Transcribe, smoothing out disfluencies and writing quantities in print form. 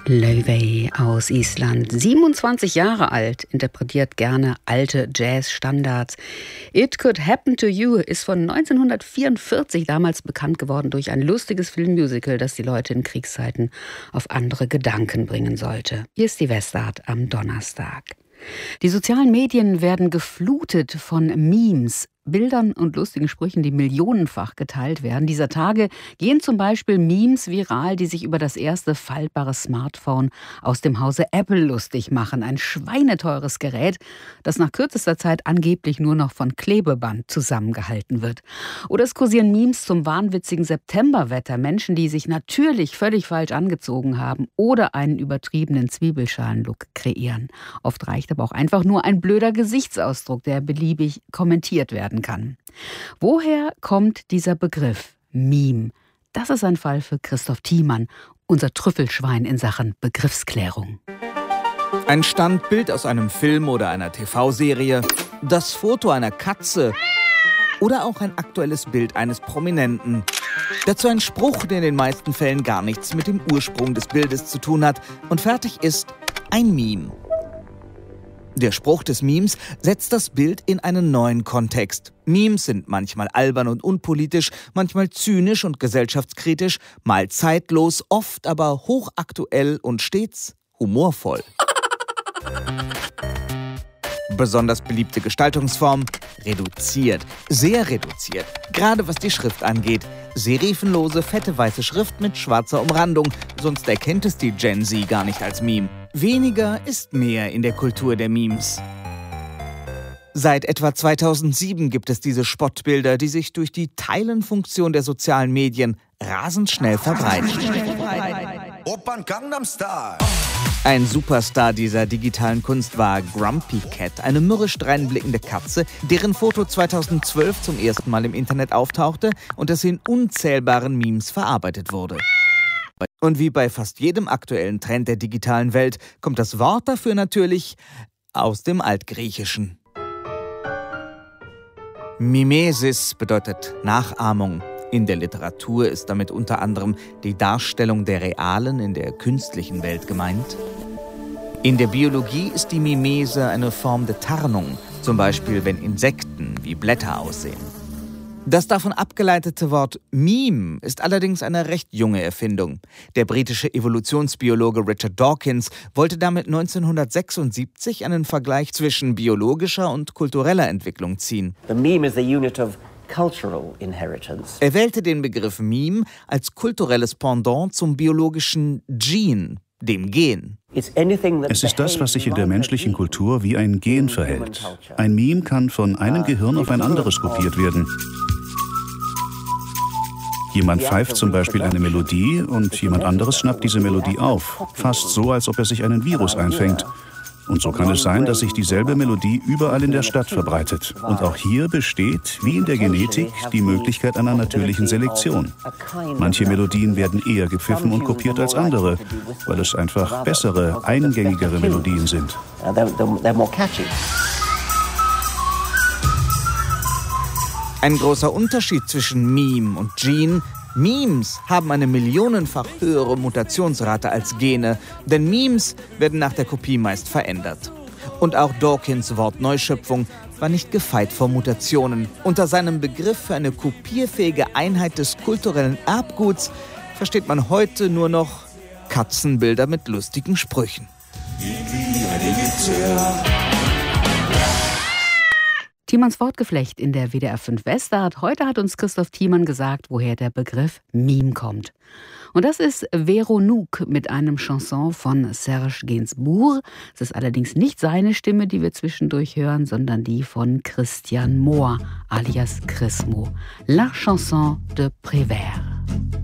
Laufey aus Island, 27 Jahre alt, interpretiert gerne alte Jazz-Standards. It Could Happen to You ist von 1944 damals bekannt geworden durch ein lustiges Filmmusical, das die Leute in Kriegszeiten auf andere Gedanken bringen sollte. Hier ist die Westart am Donnerstag. Die sozialen Medien werden geflutet von Memes, Bildern und lustigen Sprüchen, die millionenfach geteilt werden. Dieser Tage gehen zum Beispiel Memes viral, die sich über das erste faltbare Smartphone aus dem Hause Apple lustig machen. Ein schweineteures Gerät, das nach kürzester Zeit angeblich nur noch von Klebeband zusammengehalten wird. Oder es kursieren Memes zum wahnwitzigen Septemberwetter. Menschen, die sich natürlich völlig falsch angezogen haben oder einen übertriebenen Zwiebelschalenlook kreieren. Oft reicht aber auch einfach nur ein blöder Gesichtsausdruck, der beliebig kommentiert werden kann. Woher kommt dieser Begriff Meme? Das ist ein Fall für Christoph Thiemann, unser Trüffelschwein in Sachen Begriffsklärung. Ein Standbild aus einem Film oder einer TV-Serie, das Foto einer Katze oder auch ein aktuelles Bild eines Prominenten. Dazu ein Spruch, der in den meisten Fällen gar nichts mit dem Ursprung des Bildes zu tun hat und fertig ist ein Meme. Der Spruch des Memes setzt das Bild in einen neuen Kontext. Memes sind manchmal albern und unpolitisch, manchmal zynisch und gesellschaftskritisch, mal zeitlos, oft aber hochaktuell und stets humorvoll. Besonders beliebte Gestaltungsform: reduziert, sehr reduziert, gerade was die Schrift angeht. Serifenlose, fette weiße Schrift mit schwarzer Umrandung, sonst erkennt es die Gen Z gar nicht als Meme. Weniger ist mehr in der Kultur der Memes. Seit etwa 2007 gibt es diese Spottbilder, die sich durch die Teilenfunktion der sozialen Medien rasend schnell verbreiten. Ein Superstar dieser digitalen Kunst war Grumpy Cat, eine mürrisch dreinblickende Katze, deren Foto 2012 zum ersten Mal im Internet auftauchte und das in unzählbaren Memes verarbeitet wurde. Und wie bei fast jedem aktuellen Trend der digitalen Welt kommt das Wort dafür natürlich aus dem Altgriechischen. Mimesis bedeutet Nachahmung. In der Literatur ist damit unter anderem die Darstellung der realen in der künstlichen Welt gemeint. In der Biologie ist die Mimese eine Form der Tarnung, zum Beispiel wenn Insekten wie Blätter aussehen. Das davon abgeleitete Wort Meme ist allerdings eine recht junge Erfindung. Der britische Evolutionsbiologe Richard Dawkins wollte damit 1976 einen Vergleich zwischen biologischer und kultureller Entwicklung ziehen. The meme is the unit of cultural inheritance. Er wählte den Begriff Meme als kulturelles Pendant zum biologischen Gene, dem Gen. Es ist das, was sich in der menschlichen Kultur wie ein Gen verhält. Ein Meme kann von einem Gehirn auf ein anderes kopiert werden. Jemand pfeift zum Beispiel eine Melodie und jemand anderes schnappt diese Melodie auf. Fast so, als ob er sich einen Virus einfängt. Und so kann es sein, dass sich dieselbe Melodie überall in der Stadt verbreitet. Und auch hier besteht, wie in der Genetik, die Möglichkeit einer natürlichen Selektion. Manche Melodien werden eher gepfiffen und kopiert als andere, weil es einfach bessere, eingängigere Melodien sind. Ein großer Unterschied zwischen Meme und Gene: Memes haben eine millionenfach höhere Mutationsrate als Gene, denn Memes werden nach der Kopie meist verändert. Und auch Dawkins Wortneuschöpfung war nicht gefeit vor Mutationen. Unter seinem Begriff für eine kopierfähige Einheit des kulturellen Erbguts versteht man heute nur noch Katzenbilder mit lustigen Sprüchen. Thiemanns Wortgeflecht in der WDR 5 Westart. Heute hat uns Christoph Thiemann gesagt, woher der Begriff Meme kommt. Und das ist Veronique mit einem Chanson von Serge Gainsbourg. Es ist allerdings nicht seine Stimme, die wir zwischendurch hören, sondern die von Christian Mohr alias Chrismo. La Chanson de Prévert.